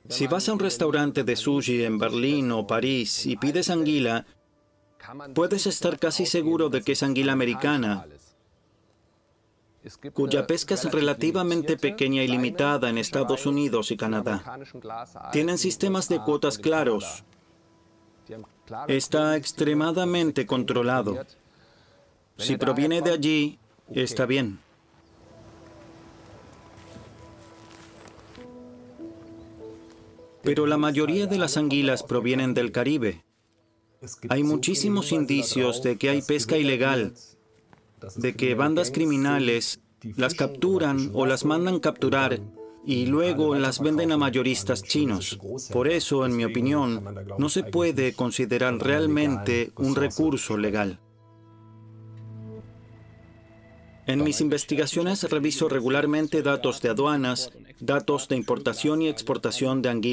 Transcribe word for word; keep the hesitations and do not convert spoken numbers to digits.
Si vas a un restaurante de sushi en Berlín o París y pides anguila, puedes estar casi seguro de que es anguila americana, cuya pesca es relativamente pequeña y limitada en Estados Unidos y Canadá. Tienen sistemas de cuotas claros. Está extremadamente controlado. Si proviene de allí, está bien. Pero la mayoría de las anguilas provienen del Caribe. Hay muchísimos indicios de que hay pesca ilegal, de que bandas criminales las capturan o las mandan capturar y luego las venden a mayoristas chinos. Por eso, en mi opinión, no se puede considerar realmente un recurso legal. En mis investigaciones reviso regularmente datos de aduanas, datos de importación y exportación de anguilas.